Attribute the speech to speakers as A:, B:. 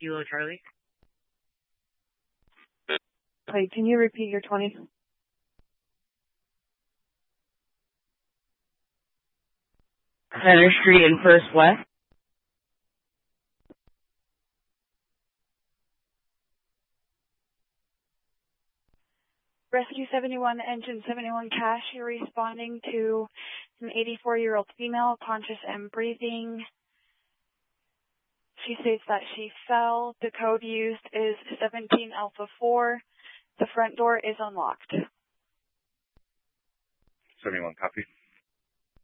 A: Kilo Charlie.
B: Wait, can you repeat your 20?
A: Center Street and First West.
B: Rescue 71, Engine 71 Cash, you're responding to an 84-year-old female, conscious and breathing. She states that she fell. The code used is 17 Alpha 4. The front door is unlocked.
C: 71, copy.